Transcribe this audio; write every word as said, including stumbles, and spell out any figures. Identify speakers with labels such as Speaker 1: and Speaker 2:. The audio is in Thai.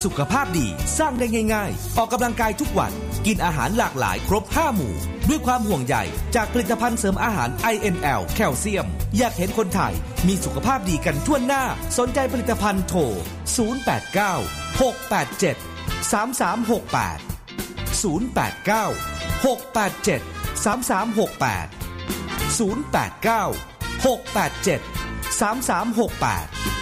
Speaker 1: สุขภาพดีสร้างได้ง่ายๆออกกำลังกายทุกวันกินอาหารหลากหลายครบห้าหมู่ด้วยความห่วงใยจากผลิตภัณฑ์เสริมอาหาร ไอ เอ็น แอล แคลเซียมอยากเห็นคนไทยมีสุขภาพดีกันทั่วหน้าสนใจผลิตภัณฑ์โทรศูนย์ แปด เก้า หก แปด เจ็ด สาม สาม หก แปด ศูนย์ แปด เก้า หก แปด เจ็ด สาม สาม หก แปด ศูนย์ แปด เก้า หก แปด เจ็ด สาม สาม หก แปด